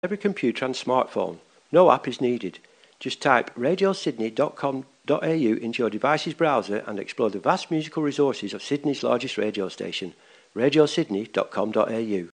every computer and smartphone. No app is needed. Just type radiosydney.com.au into your device's browser and explore the vast musical resources of Sydney's largest radio station, radiosydney.com.au.